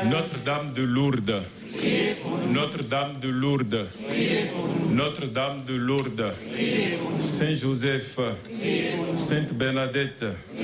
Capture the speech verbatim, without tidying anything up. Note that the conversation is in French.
Notre-Dame de Lourdes, Notre-Dame de Lourdes, Notre-Dame de Lourdes, Saint Joseph, Sainte Bernadette,